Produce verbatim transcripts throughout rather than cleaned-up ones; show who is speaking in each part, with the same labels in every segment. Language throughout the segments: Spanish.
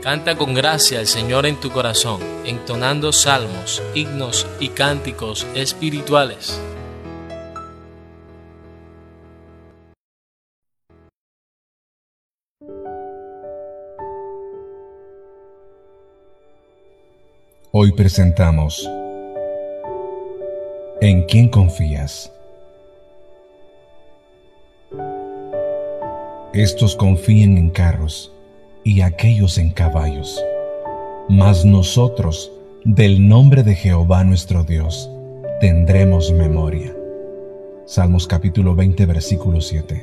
Speaker 1: Canta con gracia al Señor en tu corazón, entonando salmos, himnos y cánticos espirituales.
Speaker 2: Hoy presentamos ¿En quién confías? Estos confían en carros y aquellos en caballos, mas nosotros, del nombre de Jehová nuestro Dios, tendremos memoria. Salmos capítulo veinte, versículo siete.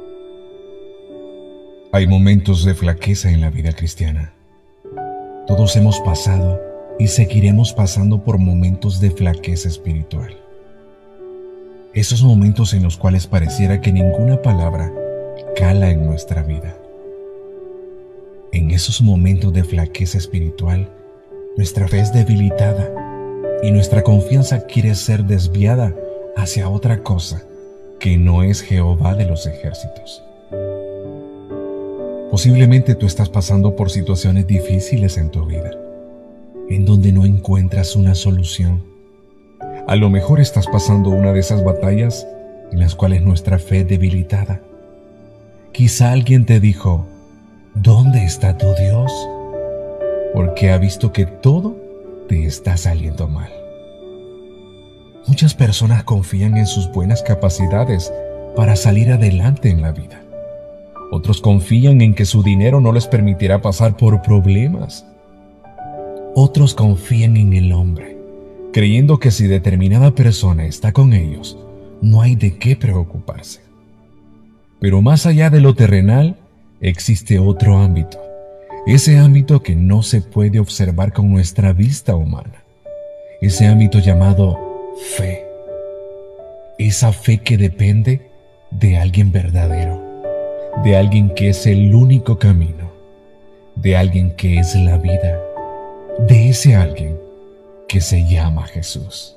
Speaker 2: Hay momentos de flaqueza en la vida cristiana. Todos hemos pasado y seguiremos pasando por momentos de flaqueza espiritual. Esos momentos en los cuales pareciera que ninguna palabra cala en nuestra vida. En esos momentos de flaqueza espiritual, nuestra fe es debilitada y nuestra confianza quiere ser desviada hacia otra cosa que no es Jehová de los ejércitos. Posiblemente tú estás pasando por situaciones difíciles en tu vida, en donde no encuentras una solución. A lo mejor estás pasando una de esas batallas en las cuales nuestra fe es debilitada. Quizá alguien te dijo: ¿dónde está tu Dios? Porque ha visto que todo te está saliendo mal. Muchas personas confían en sus buenas capacidades para salir adelante en la vida. Otros confían en que su dinero no les permitirá pasar por problemas. Otros confían en el hombre, creyendo que si determinada persona está con ellos, no hay de qué preocuparse. Pero más allá de lo terrenal, existe otro ámbito, ese ámbito que no se puede observar con nuestra vista humana, ese ámbito llamado fe, esa fe que depende de alguien verdadero, de alguien que es el único camino, de alguien que es la vida, de ese alguien que se llama Jesús.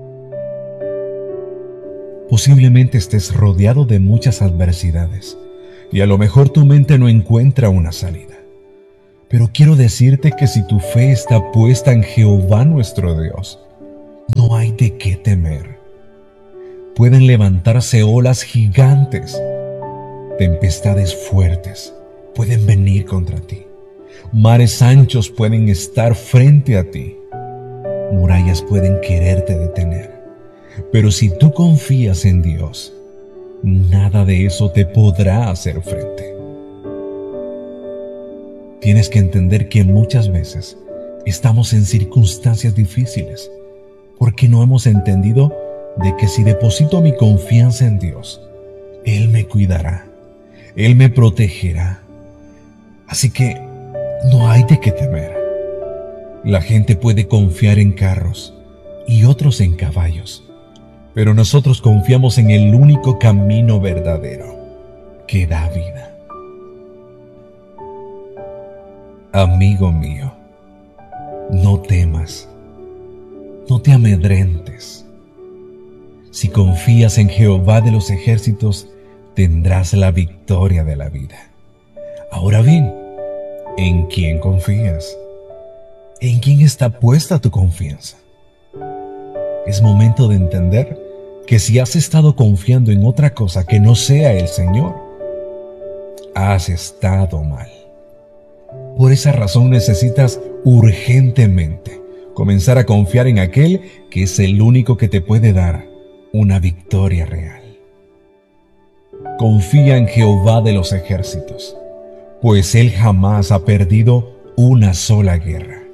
Speaker 2: Posiblemente estés rodeado de muchas adversidades y a lo mejor tu mente no encuentra una salida. Pero quiero decirte que si tu fe está puesta en Jehová nuestro Dios, no hay de qué temer. Pueden levantarse olas gigantes, tempestades fuertes pueden venir contra ti, mares anchos pueden estar frente a ti, murallas pueden quererte detener. Pero si tú confías en Dios, nada de eso te podrá hacer frente. Tienes que entender que muchas veces estamos en circunstancias difíciles porque no hemos entendido de que si deposito mi confianza en Dios, Él me cuidará, Él me protegerá. Así que no hay de qué temer. La gente puede confiar en carros y otros en caballos, pero nosotros confiamos en el único camino verdadero que da vida. Amigo mío, no temas, no te amedrentes. Si confías en Jehová de los ejércitos, tendrás la victoria de la vida. Ahora bien, ¿en quién confías? ¿En quién está puesta tu confianza? Es momento de entender que si has estado confiando en otra cosa que no sea el Señor, has estado mal. Por esa razón necesitas urgentemente comenzar a confiar en aquel que es el único que te puede dar una victoria real. Confía en Jehová de los ejércitos, pues Él jamás ha perdido una sola guerra.